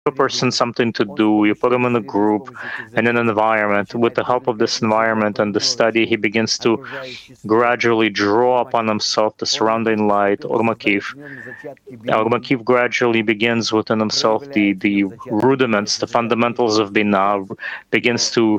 a person something to do, you put him in a group and in an environment. With the help of this environment and the study, he begins to gradually draw upon himself the surrounding light, Or Makif gradually begins within himself the rudiments, the fundamentals of Binah, begins to,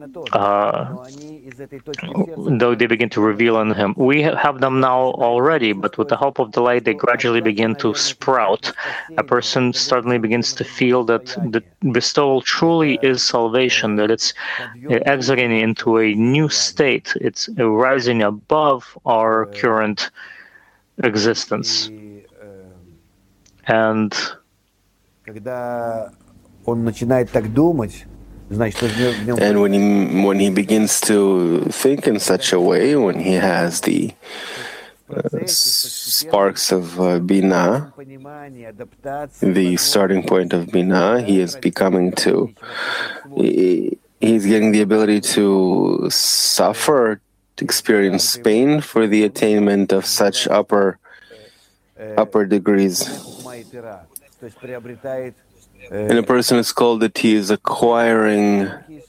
though they begin to reveal in him. We have them now already, but with the help of the light, they gradually begin to sprout. A person suddenly begins to feel that the bestowal truly is salvation, that it's exiting into a new state, it's rising above our current existence. And when he begins to think in such a way, when he has the sparks of Binah, the starting point of Binah, he is becoming to, he's getting the ability to suffer, to experience pain for the attainment of such upper degrees. And a person is called that he is acquiring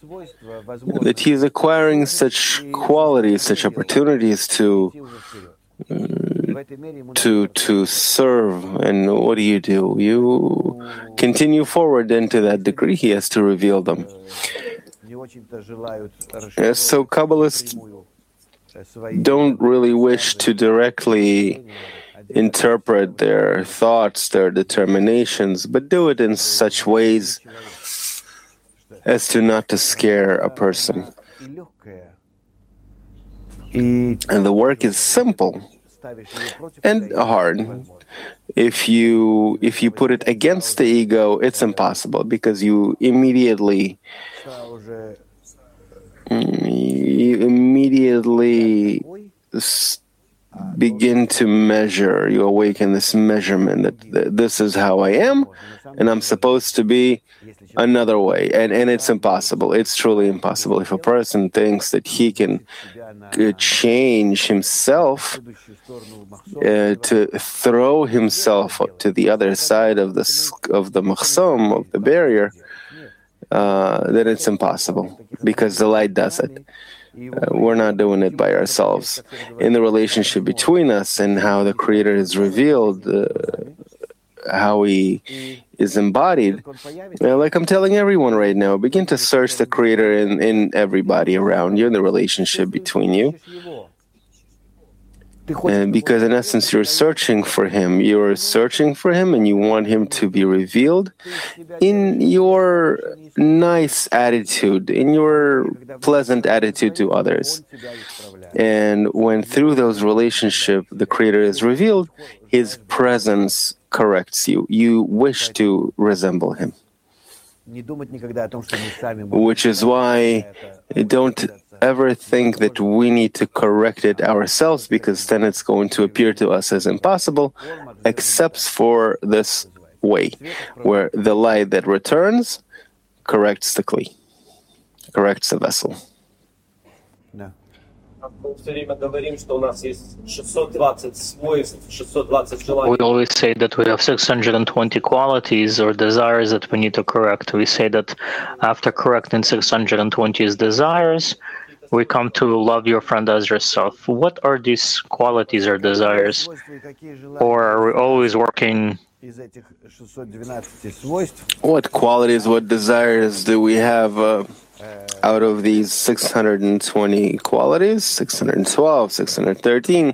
such qualities, such opportunities to serve. And what do? You continue forward into that degree. He has to reveal them. So Kabbalists don't really wish to directly interpret their thoughts, their determinations, but do it in such ways as to not to scare a person. And the work is simple and hard. If you put it against the ego, it's impossible, because you immediately begin to measure. You awaken this measurement that this is how I am, and I'm supposed to be another way. And it's impossible. It's truly impossible. If a person thinks that he can change himself, to throw himself to the other side of the machsom, of the barrier, then it's impossible, because the light does it. We're not doing it by ourselves. In the relationship between us and how the Creator is revealed, how He is embodied, like I'm telling everyone right now, begin to search the Creator in everybody around you, in the relationship between you. Because in essence, you're searching for Him. You're searching for Him, and you want Him to be revealed in your nice attitude, in your pleasant attitude to others. And when through those relationships the Creator is revealed, His presence corrects you. You wish to resemble Him. Which is why don't ever think that we need to correct it ourselves, because then it's going to appear to us as impossible, except for this way, where the light that returns corrects the kli, corrects the vessel. We always say that we have 620 qualities or desires that we need to correct. We say that after correcting 620 desires, we come to love your friend as yourself. What are these qualities or desires? Or are we always working? What qualities, what desires do we have out of these 620 qualities? 612, 613?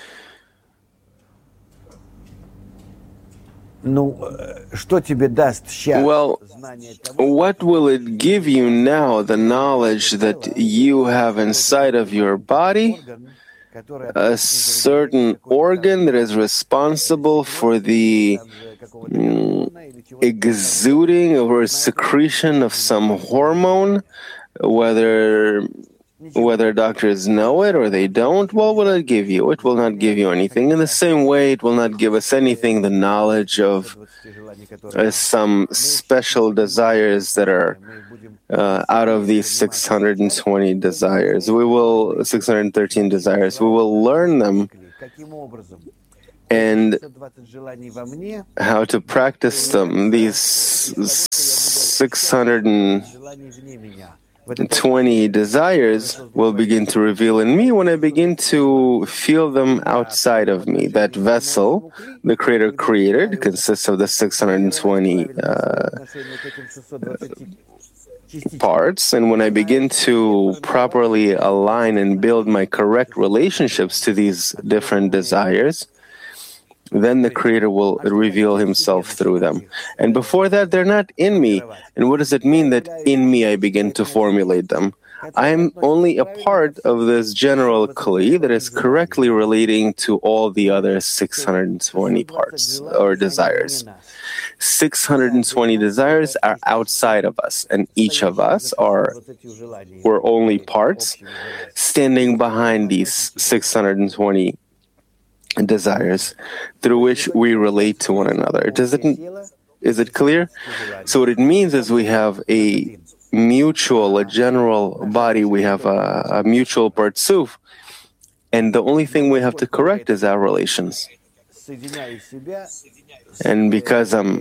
Well, what will it give you now, the knowledge that you have inside of your body a certain organ that is responsible for the exuding or secretion of some hormone, whether doctors know it or they don't? What will it give you? It will not give you anything. In the same way, it will not give us anything, the knowledge of some special desires that are out of these 620 desires. 613 desires. We will learn them and how to practice them. These 620 desires will begin to reveal in me when I begin to feel them outside of me. That vessel the Creator created consists of the 620 parts, and when I begin to properly align and build my correct relationships to these different desires, then the Creator will reveal Himself through them. And before that, they're not in me. And what does it mean that in me I begin to formulate them? I am only a part of this general Kli that is correctly relating to all the other 620 parts or desires. 620 desires are outside of us, and each of us we're only parts standing behind these 620 desires through which we relate to one another. Is it clear? So what it means is we have a general body, we have a mutual partsuf, and the only thing we have to correct is our relations. And because I'm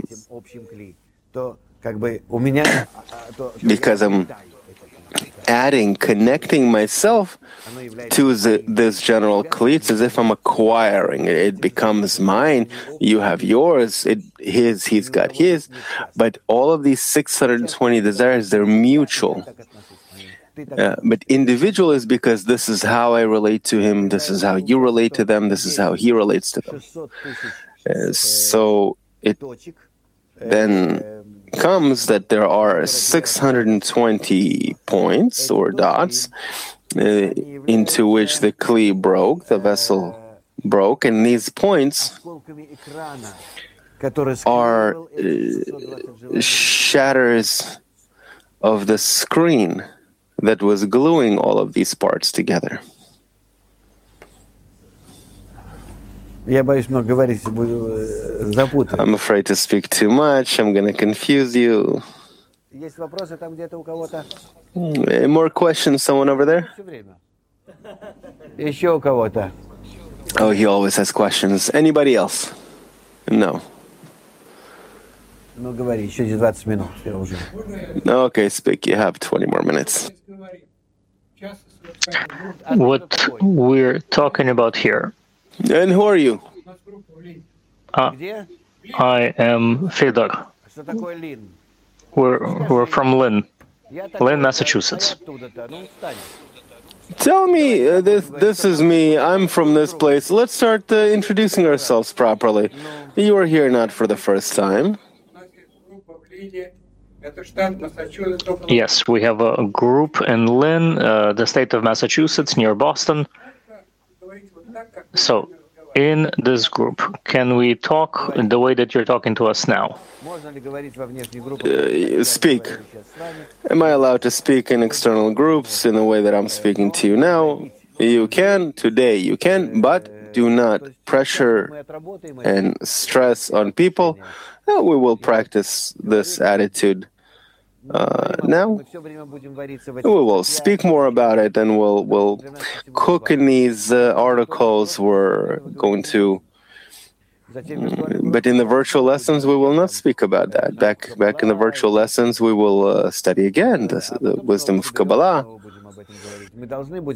connecting myself to this general Kli, it's as if I'm acquiring it. It becomes mine. You have yours. He's got his. But all of these 620 desires, they're mutual. But individual is because this is how I relate to him. This is how you relate to them. This is how he relates to them. So it then comes that there are 620 points or dots into which the Kli broke, the vessel broke, and these points are shatters of the screen that was gluing all of these parts together. I'm afraid to speak too much. I'm going to confuse you. More questions? Someone over there? Oh, he always has questions. Anybody else? No. Okay, speak. You have 20 more minutes. What we're talking about here. And who are you? I am Fedor. We're from Lynn, Massachusetts. Tell me, this is me. I'm from this place. Let's start introducing ourselves properly. You are here not for the first time. Yes, we have a group in Lynn, the state of Massachusetts, near Boston. So, in this group, can we talk the way that you're talking to us now? Speak. Am I allowed to speak in external groups in the way that I'm speaking to you now? You can, today you can, but do not pressure and stress on people. We will practice this attitude now. We will speak more about it, and we'll cook in these articles. We're going to, but in the virtual lessons, we will not speak about that. Back in the virtual lessons, we will study again the wisdom of Kabbalah. And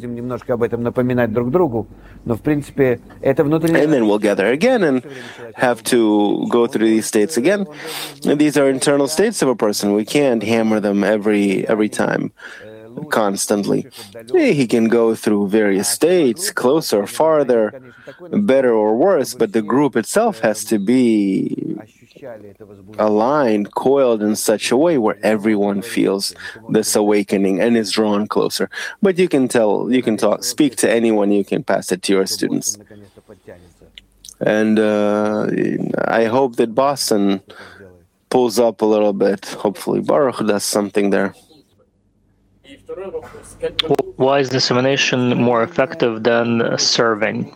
then we'll gather again and have to go through these states again. And these are internal states of a person. We can't hammer them every time, constantly. He can go through various states, closer, farther, better or worse, but the group itself has to be aligned, coiled in such a way where everyone feels this awakening and is drawn closer. But you can talk, speak to anyone, you can pass it to your students. And I hope that Boston pulls up a little bit. Hopefully Baruch does something there. Why is dissemination more effective than serving?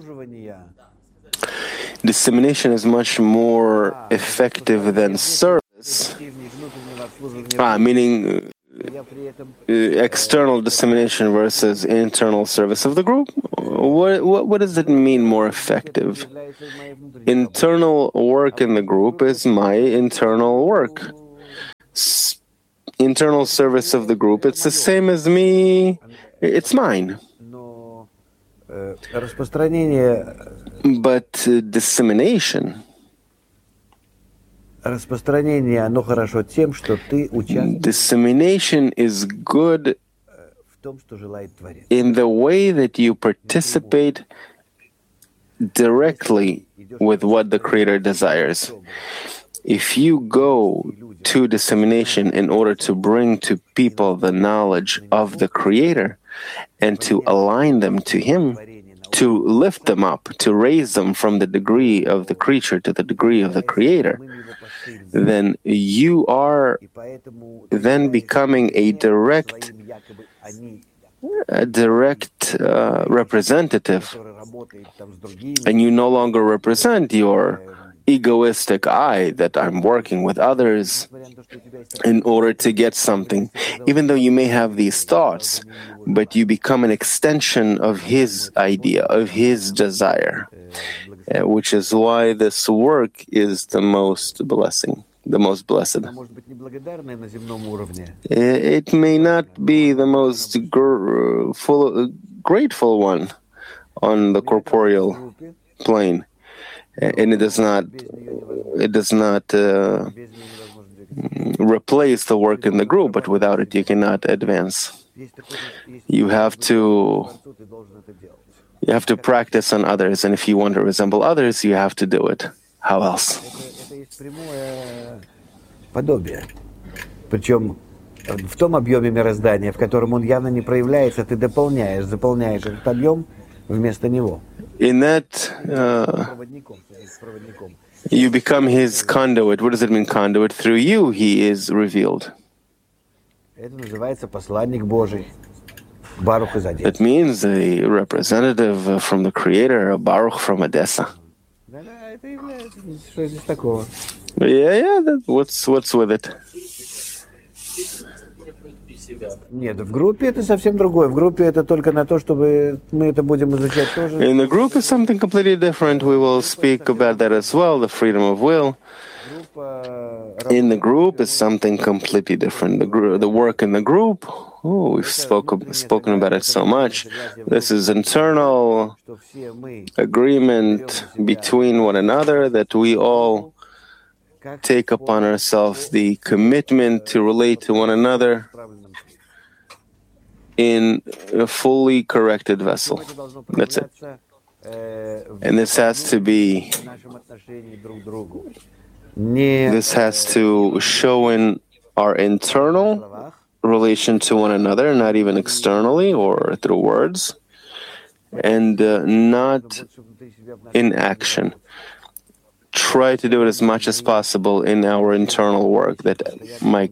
Dissemination is much more effective than service, meaning external dissemination versus internal service of the group. What does it mean, more effective? Internal work in the group is my internal work. Internal service of the group, it's the same as me, it's mine. But dissemination is good in the way that you participate directly with what the Creator desires. If you go to dissemination in order to bring to people the knowledge of the Creator and to align them to Him, to lift them up, to raise them from the degree of the creature to the degree of the Creator, then you are then becoming a direct representative, and you no longer represent your egoistic I that I'm working with others in order to get something, even though you may have these thoughts, but you become an extension of His idea, of His desire, which is why this work is the most blessing, the most blessed. It may not be the most grateful one on the corporeal plane, and it does not replace the work in the group, but without it you cannot advance. You have to practice on others, and if you want to resemble others, you have to do it. How else? Причем в том объеме мироздания, в котором он явно не проявляется, ты заполняешь этот объем вместо него. In that, you become His conduit. What does it mean, conduit? Through you, He is revealed. Это называется посланник Божий. Baruch из Одессы. It means a representative from the Creator, a Baruch from Odessa. Это является, что здесь такого? Yeah, what's with it? Нет, в группе это совсем другое. В группе это только на то, чтобы мы это будем изучать тоже. In the group is something completely different. We will speak about that as well, the freedom of will. In the group is something completely different. The work in the group, we've spoken about it so much. This is internal agreement between one another that we all take upon ourselves the commitment to relate to one another in a fully corrected vessel. That's it. And this has to show in our internal relation to one another, not even externally or through words, and not in action. Try to do it as much as possible in our internal work, that my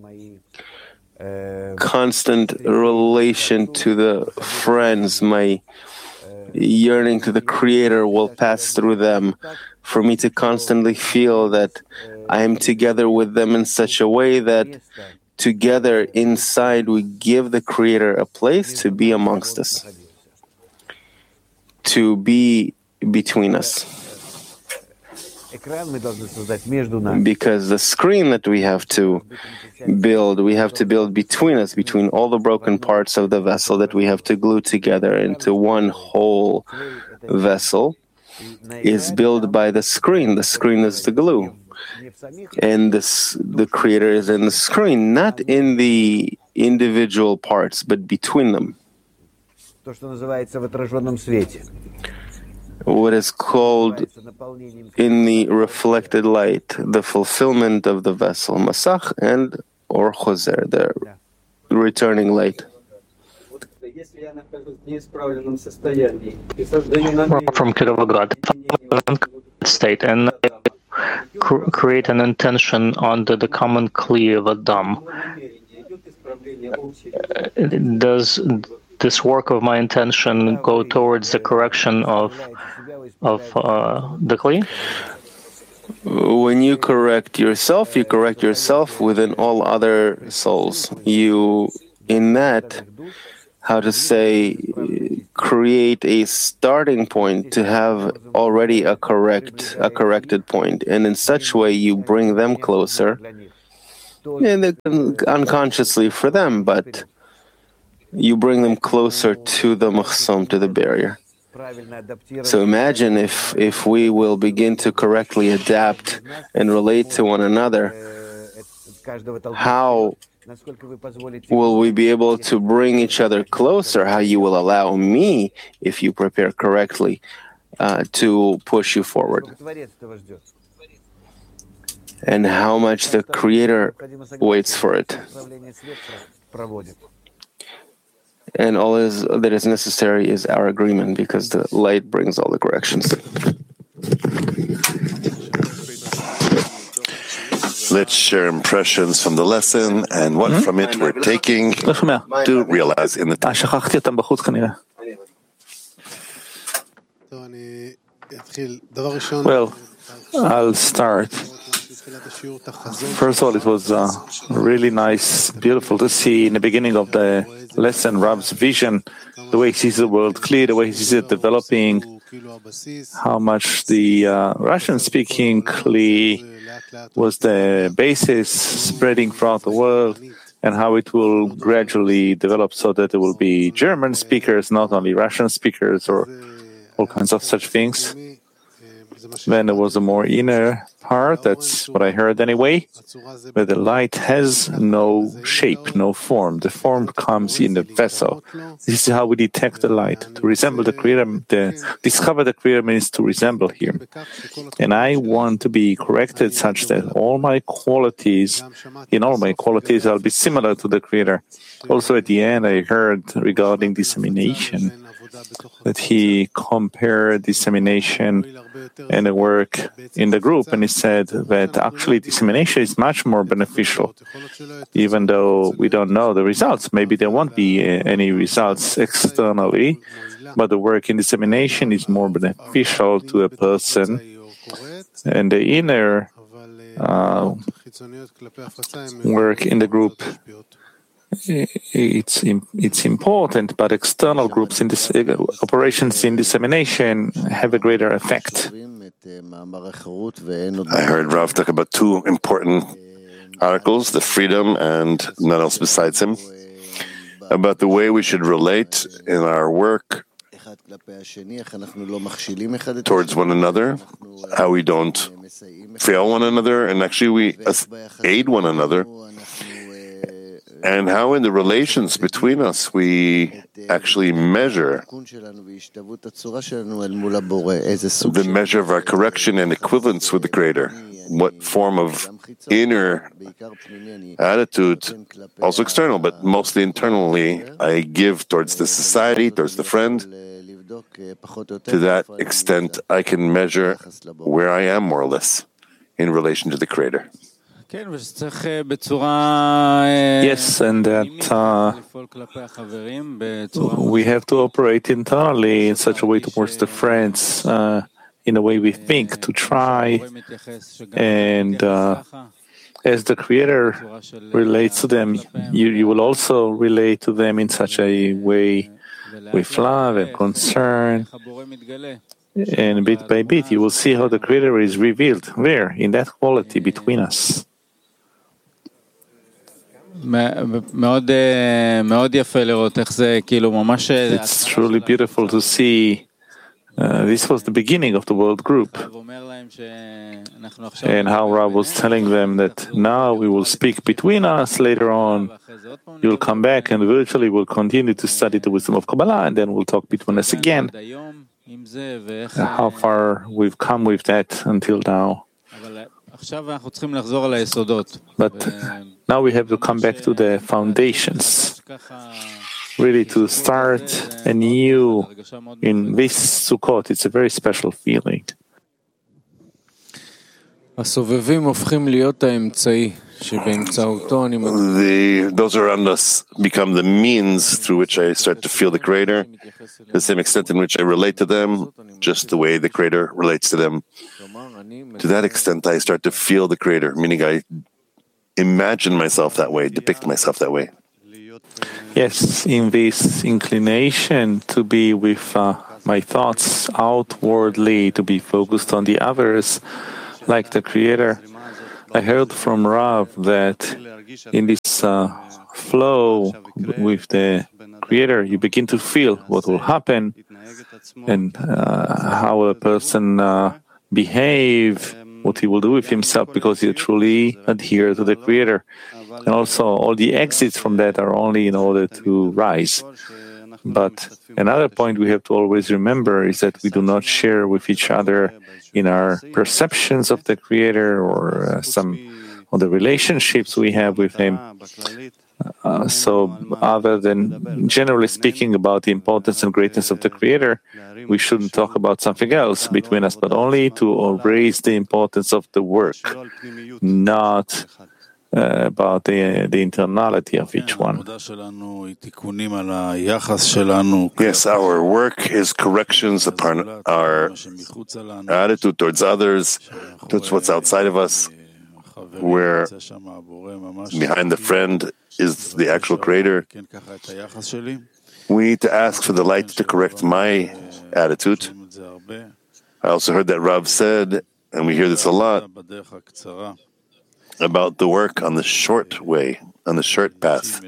constant relation to the friends, my yearning to the Creator will pass through them, for me to constantly feel that I am together with them in such a way that together inside we give the Creator a place to be amongst us, to be between us. Because the screen that we have to build between us, between all the broken parts of the vessel that we have to glue together into one whole vessel, is built by the screen. The screen is the glue. And the Creator is in the screen, not in the individual parts, but between them. What is called in the reflected light, the fulfillment of the vessel, Masach and or Choser, the returning light. From Kirovograd state and create an intention under the common Kli of Adam. Does this work of my intention go towards the correction of the Kli? When you correct yourself within all other souls. In that, how to say, create a starting point to have already a corrected point, and in such way you bring them closer, and unconsciously for them, but you bring them closer to the mahsum, to the barrier. So imagine if we will begin to correctly adapt and relate to one another, how will we be able to bring each other closer? How you will allow me, if you prepare correctly, to push you forward. And how much the Creator waits for it. And all that is necessary is our agreement, because the light brings all the corrections. Let's share impressions from the lesson and what from it we're taking to realize in the time. Well, I'll start. First of all, it was really nice, beautiful to see in the beginning of the lesson Rav's vision, the way he sees the world clear, the way he sees it developing, how much the Russian-speaking Kli was the basis spreading throughout the world, and how it will gradually develop so that there will be German speakers, not only Russian speakers, or all kinds of such things. Then there was a more inner part, that's what I heard anyway, where the light has no shape, no form. The form comes in the vessel. This is how we detect the light. To resemble the Creator, discover the Creator means to resemble Him. And I want to be corrected such that in all my qualities, I'll be similar to the Creator. Also at the end, I heard regarding dissemination, that he compared dissemination and the work in the group, and he said that actually dissemination is much more beneficial, even though we don't know the results. Maybe there won't be any results externally, but the work in dissemination is more beneficial to a person, and the inner work in the group, it's important, but external groups in this operations in dissemination have a greater effect. I heard Rav talk about two important articles, the freedom and none else besides him, about the way we should relate in our work towards one another, how we don't fail one another, and actually we aid one another, and how in the relations between us we actually measure the measure of our correction and equivalence with the Creator. What form of inner attitude, also external, but mostly internally, I give towards the society, towards the friend. To that extent, I can measure where I am, more or less, in relation to the Creator. Yes, and that we have to operate internally in such a way towards the friends, in the way we think, to try, and as the Creator relates to them, you will also relate to them in such a way with love and concern. And bit by bit, you will see how the Creator is revealed. Where? In that quality between us. It's truly beautiful to see. This was the beginning of the world group. And how Rav was telling them that now we will speak between us later on. You'll come back and virtually we'll continue to study the wisdom of Kabbalah, and then we'll talk between us again. How far we've come with that until now. But now we have to come back to the foundations, really to start anew in this Sukkot. It's a very special feeling. Those around us become the means through which I start to feel the Creator, the same extent in which I relate to them, just the way the Creator relates to them. To that extent, I start to feel the Creator, meaning I imagine myself that way, depict myself that way. Yes, in this inclination to be with my thoughts outwardly, to be focused on the others, like the Creator, I heard from Rav that in this flow with the Creator, you begin to feel what will happen and how a person behave, what he will do with himself, because you truly adhere to the Creator. And also, all the exits from that are only in order to rise. But another point we have to always remember is that we do not share with each other in our perceptions of the Creator or some of the relationships we have with Him. So, other than generally speaking about the importance and greatness of the Creator, we shouldn't talk about something else between us, but only to raise the importance of the work, not about the internality of each one. Yes, our work is corrections upon our attitude towards others, towards what's outside of us, where behind the friend is the actual Creator. We need to ask for the light to correct my attitude. I also heard that Rav said, and we hear this a lot, about the work on the short way, on the short path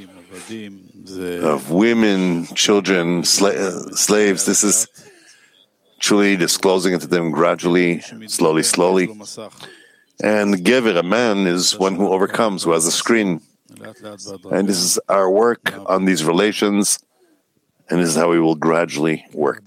of women, children, slaves. This is truly disclosing it to them gradually, slowly. And the Gever, a man, is one who overcomes, who has a screen. And this is our work on these relations, and this is how we will gradually work.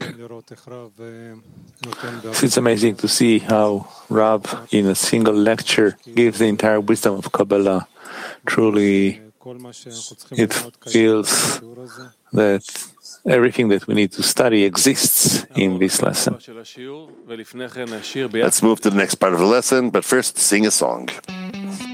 It's amazing to see how Rav, in a single lecture, gives the entire wisdom of Kabbalah. Truly, it feels that everything that we need to study exists in this lesson. Let's move to the next part of the lesson, but first, sing a song.